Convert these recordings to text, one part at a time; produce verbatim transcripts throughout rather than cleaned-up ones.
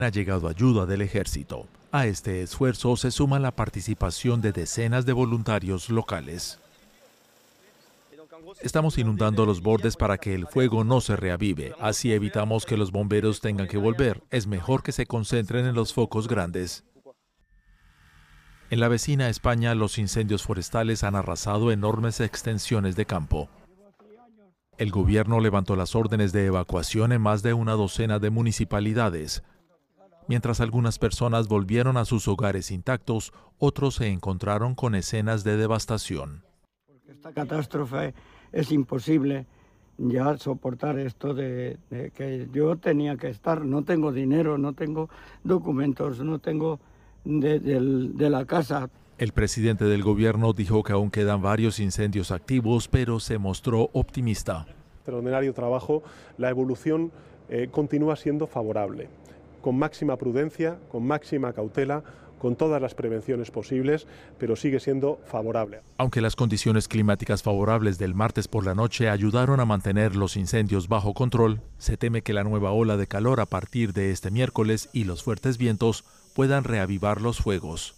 Ha llegado ayuda del ejército. A este esfuerzo se suma la participación de decenas de voluntarios locales. Estamos inundando los bordes para que el fuego no se reavive. Así evitamos que los bomberos tengan que volver. Es mejor que se concentren en los focos grandes. En la vecina España, los incendios forestales han arrasado enormes extensiones de campo. El gobierno levantó las órdenes de evacuación en más de una docena de municipalidades. Mientras algunas personas volvieron a sus hogares intactos, otros se encontraron con escenas de devastación. Esta catástrofe es imposible ya soportar esto de, de que yo tenía que estar, no tengo dinero, no tengo documentos, no tengo de, de, de la casa. El presidente del gobierno dijo que aún quedan varios incendios activos, pero se mostró optimista. Extraordinario trabajo, la evolución eh, continúa siendo favorable, con máxima prudencia, con máxima cautela, con todas las prevenciones posibles, pero sigue siendo favorable. Aunque las condiciones climáticas favorables del martes por la noche ayudaron a mantener los incendios bajo control, se teme que la nueva ola de calor a partir de este miércoles y los fuertes vientos puedan reavivar los fuegos.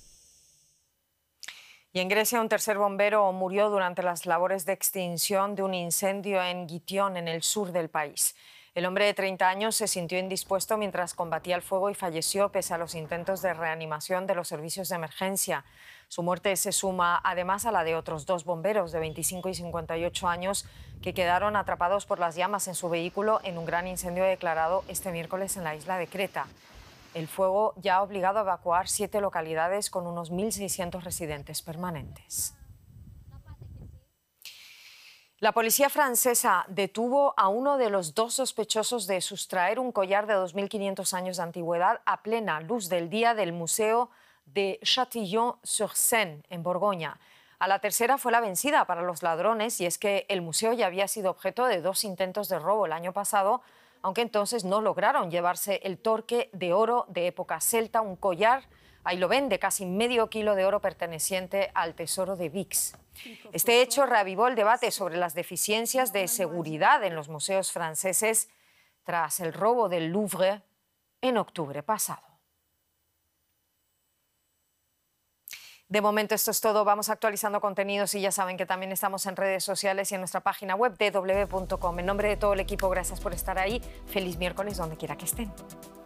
Y en Grecia, un tercer bombero murió durante las labores de extinción de un incendio en Gitión, en el sur del país. El hombre de treinta años se sintió indispuesto mientras combatía el fuego y falleció pese a los intentos de reanimación de los servicios de emergencia. Su muerte se suma además a la de otros dos bomberos de veinticinco y cincuenta y ocho años que quedaron atrapados por las llamas en su vehículo en un gran incendio declarado este miércoles en la isla de Creta. El fuego ya ha obligado a evacuar siete localidades con unos mil seiscientos residentes permanentes. La policía francesa detuvo a uno de los dos sospechosos de sustraer un collar de dos mil quinientos años de antigüedad a plena luz del día del Museo de Châtillon-sur-Seine, en Borgoña. A la tercera fue la vencida para los ladrones, y es que el museo ya había sido objeto de dos intentos de robo el año pasado, aunque entonces no lograron llevarse el torque de oro de época celta, un collar, ahí lo ven, de casi medio kilo de oro perteneciente al tesoro de Vix. Este hecho reavivó el debate sobre las deficiencias de seguridad en los museos franceses tras el robo del Louvre en octubre pasado. De momento esto es todo. Vamos actualizando contenidos y ya saben que también estamos en redes sociales y en nuestra página web d w punto com. En nombre de todo el equipo, gracias por estar ahí. Feliz miércoles donde quiera que estén.